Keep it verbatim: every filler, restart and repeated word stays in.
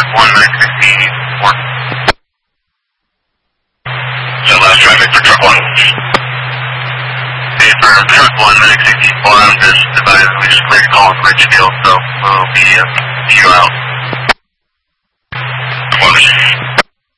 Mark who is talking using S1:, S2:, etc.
S1: one nine sixty-four. So last traffic for truck one. Hey, for truck one nine sixty-four, I'm just advised we just cleared a call from Richfield, so we'll be, uh, see you out. Close.